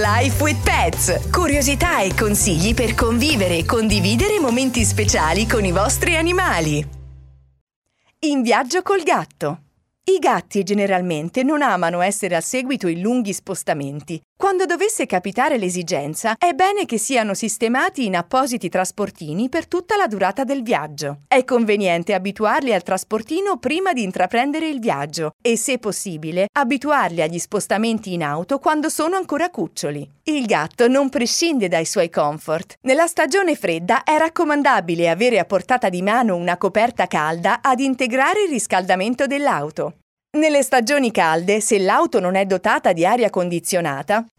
Life with Pets. Curiosità e consigli per convivere e condividere momenti speciali con i vostri animali. In viaggio col gatto. I gatti generalmente non amano essere al seguito in lunghi spostamenti. Quando dovesse capitare l'esigenza, è bene che siano sistemati in appositi trasportini per tutta la durata del viaggio. È conveniente abituarli al trasportino prima di intraprendere il viaggio e, se possibile, abituarli agli spostamenti in auto quando sono ancora cuccioli. Il gatto non prescinde dai suoi comfort. Nella stagione fredda è raccomandabile avere a portata di mano una coperta calda ad integrare il riscaldamento dell'auto. Nelle stagioni calde, se l'auto non è dotata di aria condizionata,